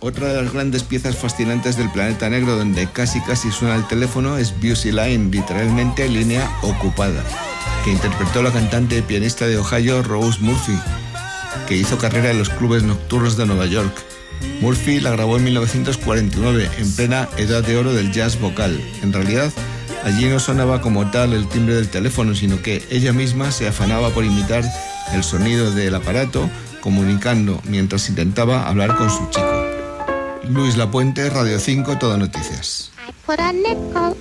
Otra de las grandes piezas fascinantes del planeta negro, donde casi suena el teléfono, es Busy Line, literalmente línea ocupada, que interpretó la cantante y pianista de Ohio, Rose Murphy, que hizo carrera en los clubes nocturnos de Nueva York. Murphy la grabó en 1949, en plena edad de oro del jazz vocal. En realidad, allí no sonaba como tal el timbre del teléfono, sino que ella misma se afanaba por imitar el sonido del aparato, comunicando mientras intentaba hablar con su chico. Luis Lapuente, Radio 5, Todo Noticias. I put a nickel